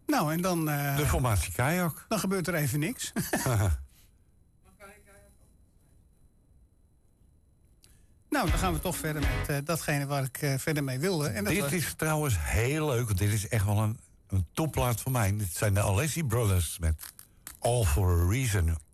Nou, en dan... de formatie kajak. Dan gebeurt er even niks. Nou, dan gaan we toch verder met datgene waar ik verder mee wilde. En dat dit is trouwens heel leuk, want dit is echt wel een topplaat van mij. Dit zijn de Alessi Brothers met All for a Reason.